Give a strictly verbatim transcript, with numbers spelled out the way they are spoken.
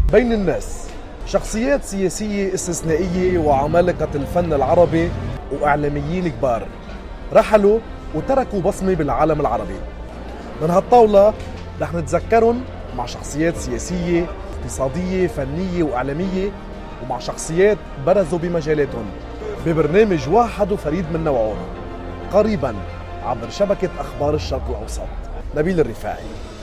بين الناس شخصيات سياسية استثنائية وعمالقة الفن العربي وإعلاميين كبار رحلوا وتركوا بصمة بالعالم العربي. من هالطاولة رح نتذكرهم مع شخصيات سياسية، اقتصادية، فنية وإعلامية، ومع شخصيات برزوا بمجالاتهم ببرنامج واحد وفريد من نوعه قريبا عبر شبكة أخبار الشرق الأوسط. نبيل الرفاعي.